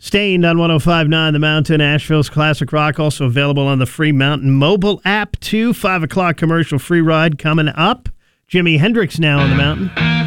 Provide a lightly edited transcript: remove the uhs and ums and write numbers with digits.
Stained on 105.9 The Mountain, Asheville's classic rock, also available on the free Mountain mobile app too. 5 o'clock commercial free ride coming up. Jimi Hendrix now on the Mountain.